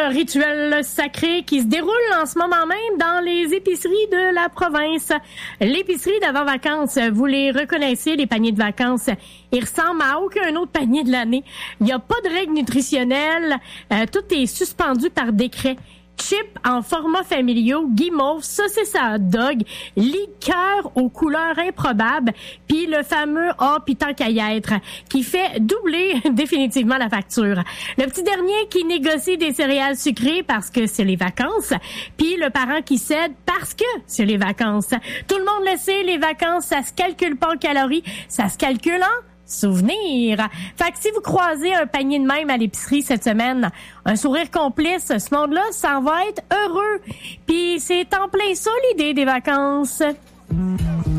rituel sacré qui se déroule en ce moment même dans les épiceries de la province. L'épicerie d'avant-vacances, vous les reconnaissez, les paniers de vacances. Ils ressemblent à aucun autre panier de l'année. Il n'y a pas de règles nutritionnelles. Tout est suspendu par décret. Chips en format familiaux, guimauve, saucisse à hot dog, liqueur aux couleurs improbables, puis le fameux pis tant qu'à y être, qui fait doubler définitivement la facture. Le petit dernier qui négocie des céréales sucrées parce que c'est les vacances, puis le parent qui cède parce que c'est les vacances. Tout le monde le sait, les vacances, ça se calcule pas en calories, ça se calcule en souvenir. Fait que si vous croisez un panier de même à l'épicerie cette semaine, un sourire complice, ce monde-là, ça va être heureux. Puis c'est en plein ça l'idée des vacances.